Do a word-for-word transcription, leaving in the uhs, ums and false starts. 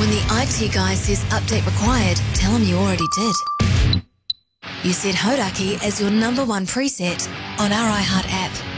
When the I T guy says update required, tell him you already did. You set Hodaki as your number one preset on our iHeart app.